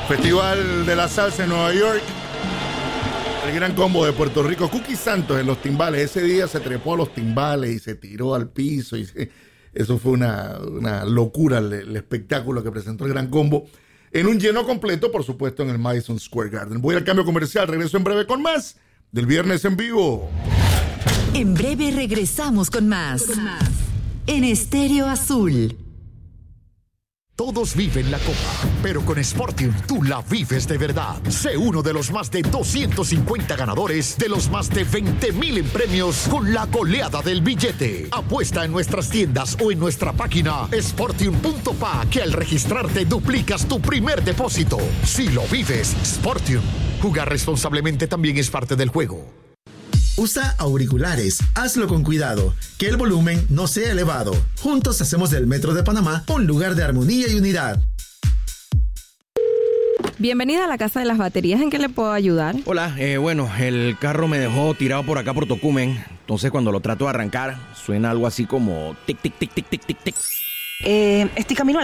Festival de la Salsa en Nueva York. El Gran Combo de Puerto Rico. Cookie Santos en los timbales. Ese día se trepó a los timbales y se tiró al piso. Eso fue una locura el espectáculo que presentó el Gran Combo. En un lleno completo, por supuesto, en el Madison Square Garden. Voy al cambio comercial. Regreso en breve con más del Viernes en Vivo. En breve regresamos con más. En Estéreo Azul. Todos viven la Copa, pero con Sportium tú la vives de verdad. Sé uno de los más de 250 ganadores de los más de 20,000 en premios con la goleada del billete. Apuesta en nuestras tiendas o en nuestra página sportium.pa, que al registrarte duplicas tu primer depósito. Si lo vives, Sportium. Jugar responsablemente también es parte del juego. Usa auriculares, hazlo con cuidado, que el volumen no sea elevado. Juntos hacemos del Metro de Panamá un lugar de armonía y unidad. Bienvenida a la Casa de las Baterías, ¿en qué le puedo ayudar? Hola, bueno, el carro me dejó tirado por acá por Tocumen. Entonces cuando lo trato de arrancar, suena algo así como tic, tic, tic, tic, tic, tic, tic. Estoy camino